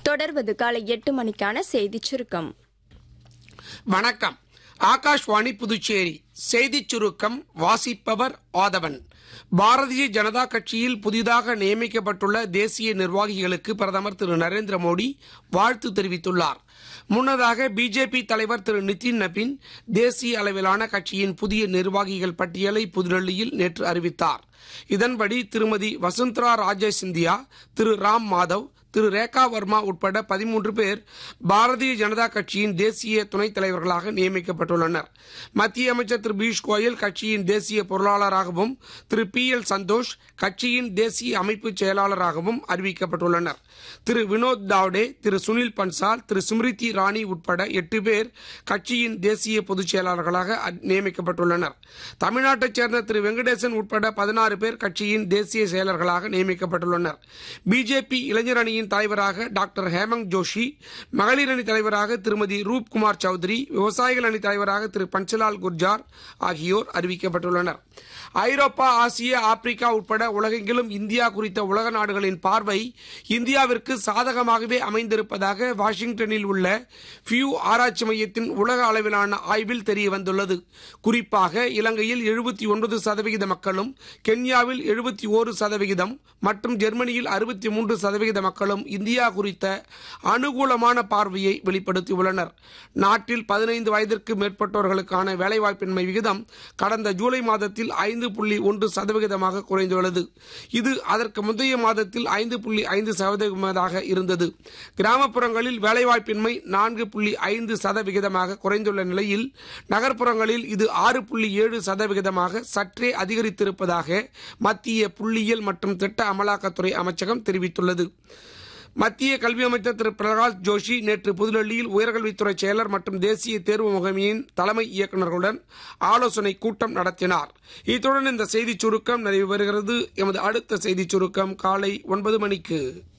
தொடர்வது காலை 8 மணிக்கான செய்திச் சுருக்கம். வணக்கம். ஆகாஷ்வாணி புதுச்சேரி செய்திச் சுருக்கம் வாசிப்பவர் ஆதவன். பாரதிய ஜனதா கட்சியில் புதிதாக நியமிக்கப்பட்டுள்ள தேசிய நிர்வாகிகளுக்கு பிரதமர் திரு நரேந்திர மோடி வாழ்த்து தெரிவித்துள்ளார். முன்னதாக பிஜேபி தலைவர் திரு நிதின் நபின் தேசிய அளவிலான கட்சியின் புதிய நிர்வாகிகள் பட்டியலை புதுடெல்லியில் நேற்று அறிவித்தார். இதன்படி திருமதி வசுந்தரா ராஜே சிந்தியா, திரு ராம் மாதவ், திரு ரேகா வர்மா உட்பட 13 பேர் பாரதிய ஜனதா கட்சியின் தேசிய துணைத் தலைவர்களாக நியமிக்கப்பட்டுள்ளனர். மத்திய அமைச்சர் திரு பியூஷ் கோயல் கட்சியின் தேசிய பொருளாளராகவும், திரு PL சந்தோஷ் கட்சியின் தேசிய அமைப்பு செயலாளராகவும் அறிவிக்கப்பட்டுள்ளனர். திரு வினோத் தாவ்டே, திரு சுனில் பன்சால், திரு ஸ்மிருதி இரானி உட்பட 8 பேர் கட்சியின் தேசிய பொதுச் செயலாளர்களாக நியமிக்கப்பட்டுள்ளனர். தமிழ்நாட்டைச் சேர்ந்த திரு வெங்கடேசன் உட்பட 16 பேர் கட்சியின் தேசிய செயலர்களாக நியமிக்கப்பட்டுள்ளனர். பிஜேபி இளைஞர் அணியின் தலைவராக டாக்டர் ஹேமந்த் ஜோஷி, மகளிர் அணி தலைவராக திருமதி ரூப்குமார் சௌத்ரி, விவசாயிகள் அணி தலைவராக திரு பஞ்சலால் குர்ஜார் ஆகியோர் அறிவிக்கப்பட்டுள்ளனர். ஐரோப்பா, ஆசியா, ஆப்பிரிக்கா உட்பட உலகெங்கிலும் இந்தியா குறித்த உலக நாடுகளின் பார்வை இந்தியாவிற்கு சாதகமாகவே அமைந்திருப்பதாக வாஷிங்டனில் உள்ள பியூ ஆராய்ச்சி மையத்தின் உலக அளவிலான ஆய்வில் தெரிய வந்துள்ளது. குறிப்பாக இலங்கையில் 79% மக்களும், கென்யாவில் 71% மற்றும் ஜெர்மனியில் 63% மக்களும் இந்தியா குறித்த அனுகூலமான பார்வையை வெளிப்படுத்தியுள்ளனர். நாட்டில் 15 வயதிற்கு மேற்பட்டோர்களுக்கான வேலைவாய்ப்பின்மை விகிதம் கடந்த ஜூலை மாதத்தில் 5.1% குறைந்துள்ளது. இது அதற்கு முந்தைய மாதத்தில் 5.5% இருந்தது. கிராமப்புறங்களில் வேலைவாய்ப்பின்மை 4.5% குறைந்துள்ள நிலையில் நகர்ப்புறங்களில் இது 6.7% சற்றே அதிகரித்திருப்பதாக மத்திய புள்ளியியல் மற்றும் திட்ட அமலாக்கத்துறை அமைச்சகம் தெரிவித்துள்ளது. மத்திய கல்வி அமைச்சர் திரு பிரகாஷ் ஜோஷி நேற்று புதுடெல்லியில் உயர்கல்வித்துறை செயலர் மற்றும் தேசிய தேர்வு முகமையின் தலைமை இயக்குநர்களுடன் ஆலோசனை கூட்டம் நடத்தினார். இத்துடன் இந்த செய்திச் சுருக்கம் நிறைவு பெறுகிறது. எமது அடுத்த செய்திச் சுருக்கம் காலை 9 மணிக்கு.